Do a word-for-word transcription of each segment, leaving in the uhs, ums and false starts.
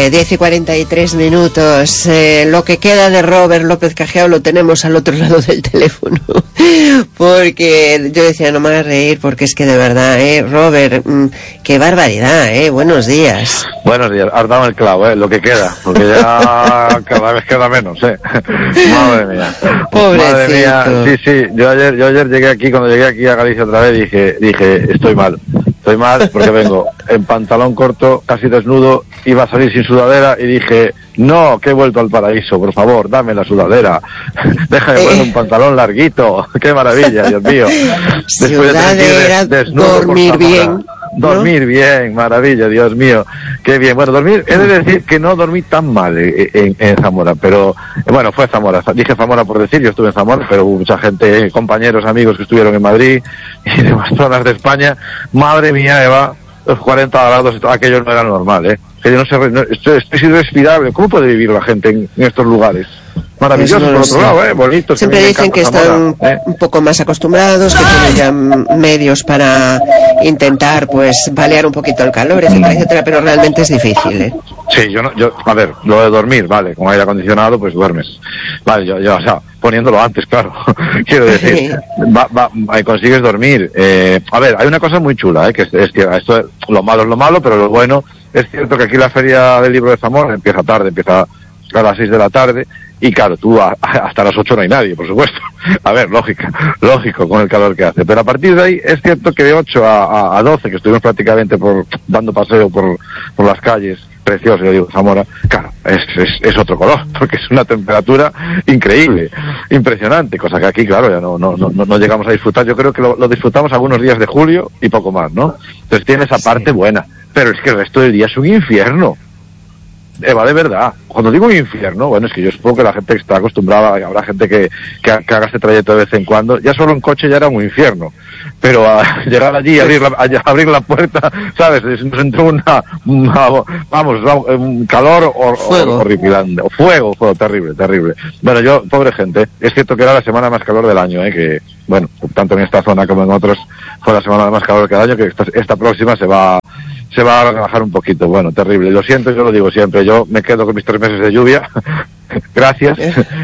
Eh, diez y cuarenta y tres minutos. Eh, lo que queda de Robert López Cajiao lo tenemos al otro lado del teléfono. Porque yo decía, no me hagas reír, porque es que de verdad, eh, Robert, mmm, qué barbaridad, eh. Buenos días. Buenos días, has dado el clavo, eh, lo que queda, porque ya cada vez queda menos, eh. Madre mía. Pobrecito. Madre mía, sí, sí, yo ayer, yo ayer llegué aquí, cuando llegué aquí a Galicia otra vez, dije, dije, estoy mal. Estoy mal porque vengo en pantalón corto, casi desnudo, iba a salir sin sudadera y dije, no, que he vuelto al paraíso, por favor, dame la sudadera. Déjame poner un pantalón larguito, qué maravilla, Dios mío. Después sudadera, de desnudo, dormir bien. Dormir ¿no? bien, maravilla, Dios mío, qué bien. Bueno, dormir, he de decir que no dormí tan mal en, en, en Zamora, pero bueno, fue Zamora, dije Zamora por decir, yo estuve en Zamora, pero hubo mucha gente, compañeros, amigos que estuvieron en Madrid y demás zonas de España. Madre mía, Eva, los cuarenta grados, aquello no era normal, ¿eh? Que yo no sé, no, esto, esto es irrespirable. ¿Cómo puede vivir la gente en, en estos lugares? Maravilloso, no por otro sé. lado, ¿eh? Bonito. Siempre que dicen que están ¿eh? un poco más acostumbrados, que tienen ya medios para intentar, pues, paliar un poquito el calor, etcétera, etcétera, pero realmente es difícil, ¿eh? Sí, yo no, yo, a ver, lo de dormir, vale, con aire acondicionado, pues duermes. Vale, yo, yo, o sea, poniéndolo antes, claro. Quiero decir, va, va, consigues dormir. Eh, a ver, hay una cosa muy chula, ¿eh? Que es, es que esto, lo malo es lo malo, pero lo bueno, es cierto que aquí la Feria del Libro de Zamora empieza tarde, empieza a las seis de la tarde, y claro, tú a, hasta las ocho no hay nadie, por supuesto. A ver, lógica, lógico con el calor que hace. Pero a partir de ahí es cierto que de ocho a, a doce, que estuvimos prácticamente por dando paseo por, por las calles, precioso, yo digo, Zamora, claro, es, es, es otro color, porque es una temperatura increíble, impresionante, cosa que aquí, claro, ya no, no, no, no llegamos a disfrutar. Yo creo que lo, lo disfrutamos algunos días de julio y poco más, ¿no? Entonces tiene esa parte buena, pero es que el resto del día es un infierno. Eva, de verdad, cuando digo infierno, bueno, es que yo supongo que la gente que está acostumbrada, habrá gente que, que, que haga este trayecto de vez en cuando, ya solo en coche ya era un infierno, pero a llegar allí y abrir la, a abrir la puerta, ¿sabes? Nos entró una, una vamos, un calor hor, hor, horripilante, fuego, fuego, terrible, terrible. Bueno, yo, pobre gente, es cierto que era la semana más calor del año, ¿eh? Que, bueno, tanto en esta zona como en otros, fue la semana más calor del año, que esta, esta próxima se va se va a relajar un poquito. Bueno, terrible. Lo siento, yo lo digo siempre. Yo me quedo con mis tres meses de lluvia. Gracias.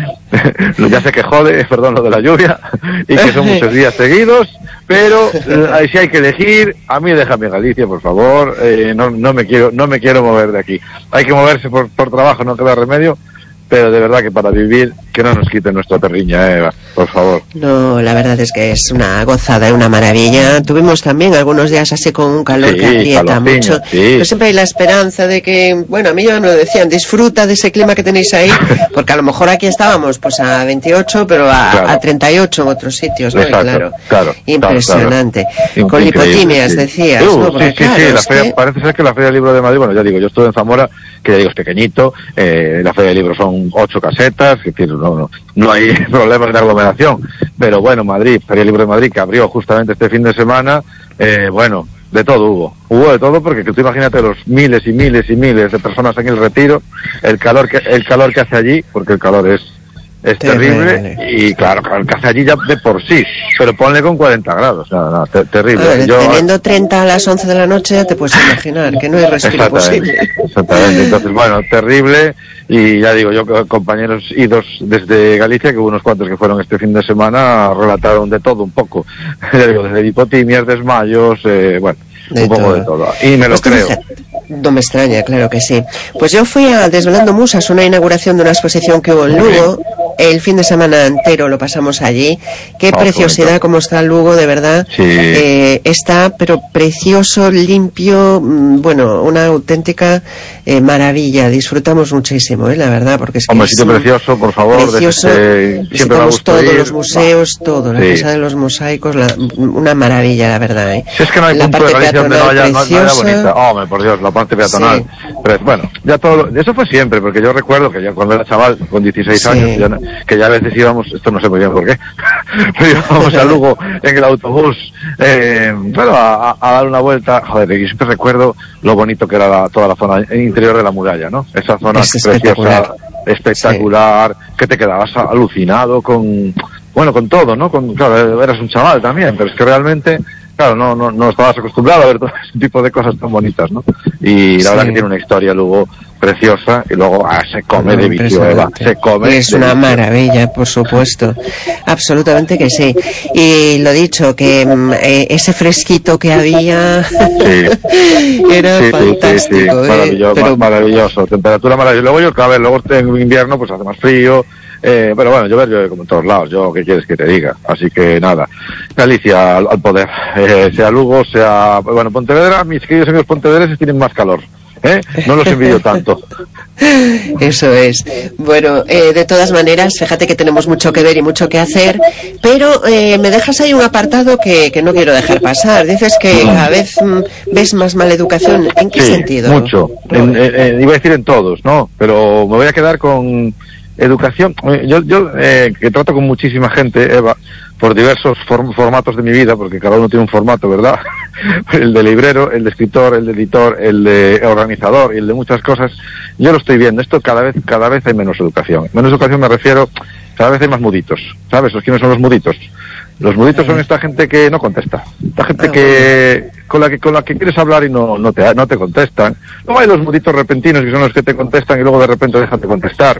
Ya sé que jode, perdón, lo de la lluvia, y que son muchos días seguidos, pero eh, si hay que elegir, a mí déjame Galicia, por favor. Eh, no, no me quiero, no me quiero mover de aquí. Hay que moverse por, por trabajo, no queda remedio. Pero de verdad que para vivir, que no nos quiten nuestra terriña, Eva, por favor. No, la verdad es que es una gozada, una maravilla. Tuvimos también algunos días así con un calor sí, que aprieta mucho. Sí. Pero siempre hay la esperanza de que, bueno, a mí ya me lo decían, disfruta de ese clima que tenéis ahí, porque a lo mejor aquí estábamos pues a veintiocho, pero a, claro. a treinta y ocho en otros sitios, ¿no? Exacto, claro, claro, impresionante. Claro. Con lipotimias, sí. decías, uh, ¿no? Porque, sí, sí, claro, sí, la feria, que... parece ser que la Feria del Libro de Madrid, bueno, ya digo, yo estuve en Zamora, que ya digo, es pequeñito, eh, la Feria del Libro son ocho casetas, que no, no, no hay problemas de aglomeración, pero bueno, Madrid, Feria del Libro de Madrid, que abrió justamente este fin de semana, eh, bueno, de todo hubo, hubo de todo, porque tú imagínate los miles y miles y miles de personas en el Retiro, el calor que, el calor que hace allí, porque el calor es es terrible, terrible, y claro, el que hace allí ya de por sí, pero ponle con cuarenta grados, no, no, ter terrible. Ver, Yo, teniendo treinta a las once de la noche ya te puedes imaginar que no hay respiro posible. Exactamente, entonces bueno, terrible, y ya digo, yo compañeros idos desde Galicia, que hubo unos cuantos que fueron este fin de semana, relataron de todo un poco, ya digo, desde hipotimias, desmayos, eh, bueno, de un poco todo. de todo, y me lo Esto creo. No me extraña, claro que sí. Pues yo fui a Desvelando Musas, una inauguración de una exposición que hubo en Lugo. El fin de semana entero lo pasamos allí. Qué oh, preciosidad, bonito. Como está Lugo, de verdad. Sí. Eh, está, pero precioso, limpio, bueno, una auténtica eh, maravilla. Disfrutamos muchísimo, eh, la verdad, porque es que Hombre, es sitio precioso, por favor. Precioso. Desde, siempre me gusta todos ir. los museos, bah. todo, la sí. casa de los mosaicos, la, una maravilla, la verdad. Eh. Si es que no hay la punto de Galicia donde no haya, preciosa, no haya bonita. Hombre, por Dios, la parte peatonal. Sí. Pero bueno, ya todo, eso fue siempre, porque yo recuerdo que ya cuando era chaval, con dieciséis sí. años, ya, que ya a veces íbamos, esto no sé muy bien por qué, pero íbamos a Lugo en el autobús, eh, bueno, a, a dar una vuelta, joder, y siempre recuerdo lo bonito que era la, toda la zona interior de la muralla, ¿no? Esa zona es preciosa, espectacular, espectacular sí. que te quedabas alucinado con, bueno, con todo, ¿no? Con, claro, eras un chaval también, pero es que realmente... Claro, no, no, no estabas acostumbrado a ver todo ese tipo de cosas tan bonitas, ¿no? Y la sí. verdad que tiene una historia luego preciosa, y luego ah, se come de vicio, Eva, se come. Es una maravilla, por supuesto, absolutamente que sí. Y lo dicho, que eh, ese fresquito que había sí. era sí, fantástico. Sí, sí, sí. Eh, maravilloso, pero... maravilloso, temperatura maravillosa. Luego yo, a ver, luego en invierno pues hace más frío. Eh, pero bueno, llover llueve como en todos lados, yo qué quieres que te diga, así que nada, Galicia al, al poder, eh, sea Lugo, sea, bueno, Pontevedra, mis queridos amigos pontevedreses tienen más calor, ¿eh? No los envidio tanto. Eso es. Bueno, eh, de todas maneras, fíjate que tenemos mucho que ver y mucho que hacer, pero eh, me dejas ahí un apartado que, que no quiero dejar pasar. Dices que cada vez mm, ves más maleducación. ¿En qué sí, sentido? Mucho. En, en, en, iba a decir en todos, ¿no? Pero me voy a quedar con educación. Yo, yo eh, que trato con muchísima gente, Eva, por diversos form formatos de mi vida, porque cada uno tiene un formato, ¿verdad? El de librero, el de escritor, el de editor, el de organizador y el de muchas cosas. Yo lo estoy viendo. Esto cada vez, cada vez hay menos educación. Menos educación me refiero, cada vez hay más muditos. ¿Sabes? ¿Quiénes son los muditos? Los muditos son esta gente que no contesta. Esta gente que, con la que, con la que quieres hablar y no, no te, no te contestan. Luego hay los muditos repentinos que son los que te contestan y luego de repente dejan de contestar.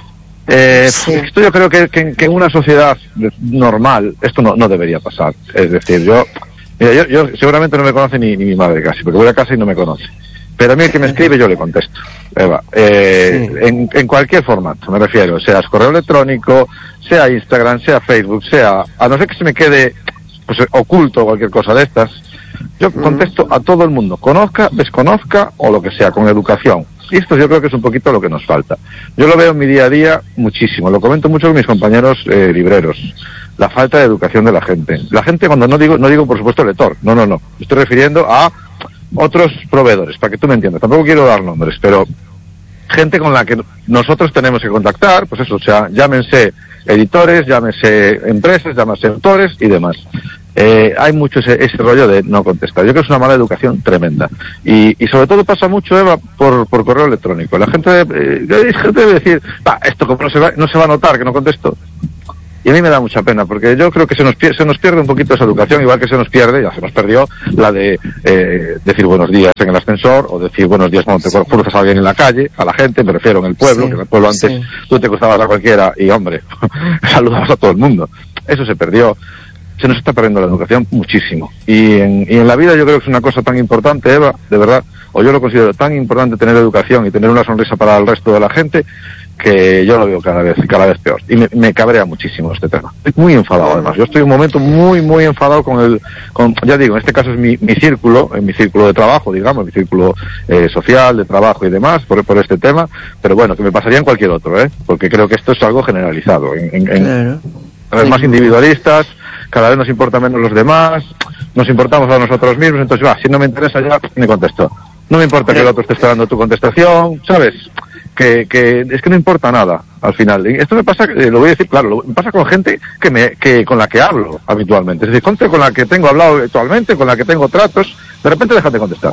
Eh, sí. Esto yo creo que, que, que en una sociedad normal esto no, no debería pasar. Es decir, yo, mira, yo, yo seguramente no me conoce ni, ni mi madre casi, porque voy a casa y no me conoce. Pero a mí el que me escribe yo le contesto, Eva. Eh, sí. en, en cualquier formato, me refiero, sea correo electrónico, sea Instagram, sea Facebook, sea, a no ser que se me quede pues oculto cualquier cosa de estas, yo contesto a todo el mundo, conozca, desconozca o lo que sea, con educación. Y esto yo creo que es un poquito lo que nos falta. Yo lo veo en mi día a día muchísimo, lo comento mucho con mis compañeros eh, libreros. La falta de educación de la gente. La gente, cuando no digo, no digo por supuesto lector, no, no, no. Me estoy refiriendo a otros proveedores, para que tú me entiendas. Tampoco quiero dar nombres, pero gente con la que nosotros tenemos que contactar, pues eso, o sea, llámense editores, llámense empresas, llámense autores y demás. Eh, hay mucho ese, ese rollo de no contestar. Yo creo que es una mala educación tremenda. Y, y sobre todo pasa mucho, Eva, por, por correo electrónico. La gente, eh, la gente debe decir, va, esto como no se va, no se va a notar que no contesto. Y a mí me da mucha pena, porque yo creo que se nos, se nos pierde un poquito esa educación, igual que se nos pierde, ya se nos perdió, la de eh, decir buenos días en el ascensor, o decir buenos días cuando te cruzas a alguien en la calle, a la gente, me refiero en el pueblo, sí, que en el pueblo antes sí. Tú te cruzabas a cualquiera y, hombre, saludabas a todo el mundo. Eso se perdió. Se nos está perdiendo la educación muchísimo. Y en, y en la vida yo creo que es una cosa tan importante, Eva, de verdad, o yo lo considero tan importante tener educación y tener una sonrisa para el resto de la gente, que yo lo veo cada vez, cada vez peor. Y me, me cabrea muchísimo este tema. Estoy muy enfadado, además. Yo estoy en un momento muy, muy enfadado con el, con, ya digo, en este caso es mi, mi círculo, en mi círculo de trabajo, digamos, mi círculo eh, social, de trabajo y demás, por, por este tema, pero bueno, que me pasaría en cualquier otro, ¿eh? Porque creo que esto es algo generalizado. En, en, en, claro. Cada vez más individualistas, cada vez nos importa menos los demás, nos importamos a nosotros mismos, entonces va, si no me interesa ya, me contesto. No me importa que el otro esté esperando tu contestación, ¿sabes? Que, que es que no importa nada al final. Y esto me pasa, eh, lo voy a decir claro, lo, me pasa con gente que me, que con la que hablo habitualmente. Es decir, gente con la que tengo hablado habitualmente, con la que tengo tratos, de repente dejan de contestar.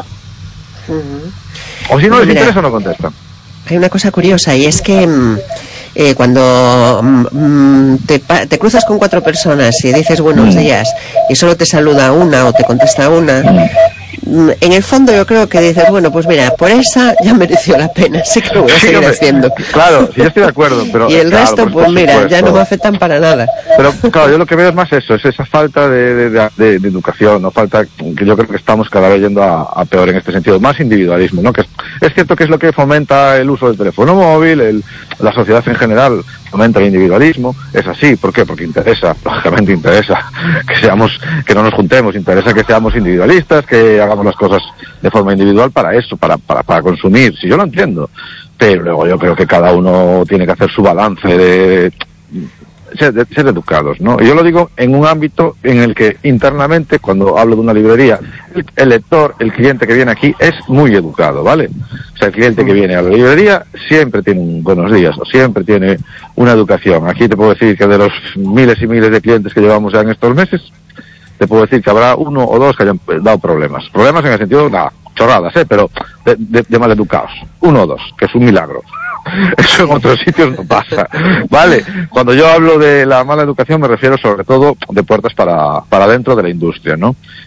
Uh-huh. O si no les Mira, interesa, no contestan. Hay una cosa curiosa y es que eh, cuando mm, te, te cruzas con cuatro personas y dices buenos días y solo te saluda una o te contesta una, en el fondo yo creo que dices, bueno, pues mira, por esa ya mereció la pena, sí que lo voy a seguir sí, haciendo. Claro, sí, yo estoy de acuerdo, pero... Y el claro, resto, pues, pues mira, supuesto. Ya no me afectan para nada. Pero claro, yo lo que veo es más eso, es esa falta de, de, de, de educación, no falta, que yo creo que estamos cada vez yendo a, a peor en este sentido, más individualismo, ¿no? Que es, es cierto que es lo que fomenta el uso del teléfono móvil, el, la sociedad en general fomenta el individualismo, es así, ¿por qué? Porque interesa, lógicamente interesa que seamos, que no nos juntemos, interesa que seamos individualistas, que hagamos las cosas de forma individual para eso, para, para, para consumir, si yo lo entiendo, pero luego yo creo que cada uno tiene que hacer su balance de, de, de ser educados, ¿no? Y yo lo digo en un ámbito en el que internamente, cuando hablo de una librería, el, el lector, el cliente que viene aquí es muy educado, ¿vale? O sea, el cliente que viene a la librería siempre tiene un buenos días, o siempre tiene una educación. Aquí te puedo decir que de los miles y miles de clientes que llevamos ya en estos meses, te puedo decir que habrá uno o dos que hayan dado problemas. Problemas en el sentido, nada, chorradas, ¿eh? Pero de, de, de maleducados. Uno o dos, que es un milagro. Eso en otros sitios no pasa. Vale, cuando yo hablo de la mala educación me refiero sobre todo de puertas para, para dentro de la industria, ¿no?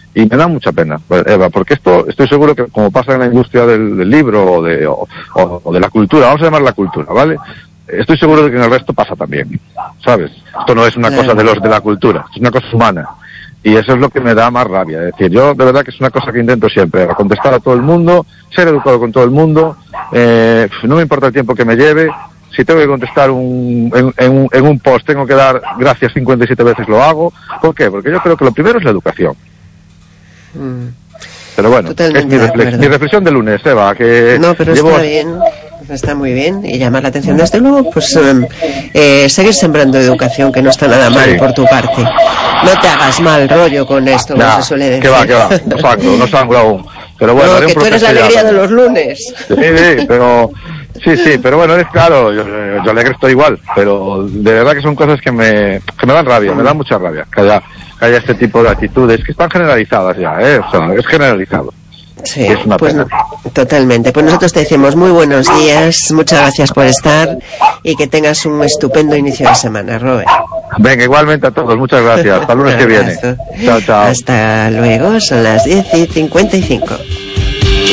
Y me da mucha pena, Eva, porque esto estoy seguro que como pasa en la industria del, del libro o de, o, o de la cultura, vamos a llamar la cultura, ¿vale? Estoy seguro de que en el resto pasa también, ¿sabes? Esto no es una cosa de los de la cultura, es una cosa humana. Y eso es lo que me da más rabia. Es decir, yo de verdad que es una cosa que intento siempre, contestar a todo el mundo, ser educado con todo el mundo, eh, no me importa el tiempo que me lleve. Si tengo que contestar un, en, en, un, en un post, tengo que dar gracias cincuenta y siete veces, lo hago. ¿Por qué? Porque yo creo que lo primero es la educación. Mm. Pero bueno, es mi, reflex, mi reflexión de lunes, Eva, que no, pero llevo... está bien, está muy bien y llama la atención. Desde luego, pues eh, eh, seguir sembrando educación, que no está nada mal, sí, por tu parte. No te hagas mal rollo con esto, nah, como se suele decir. Que va, que va, no sangro, no sangro aún. Pero bueno, no, que tú eres la alegría de los lunes. Sí, sí, pero... Sí, sí, pero bueno, es claro, yo, yo alegre estoy igual, pero de verdad que son cosas que me, que me dan rabia, me dan mucha rabia, que haya, que haya este tipo de actitudes que están generalizadas ya, ¿eh? O sea, es generalizado. Sí, es una pues pena. No, totalmente. Pues nosotros te decimos muy buenos días, muchas gracias por estar y que tengas un estupendo inicio de semana, Robert. Venga, igualmente a todos, muchas gracias. Hasta el lunes que viene. Chao, chao. Hasta luego, son las diez y cincuenta y cinco.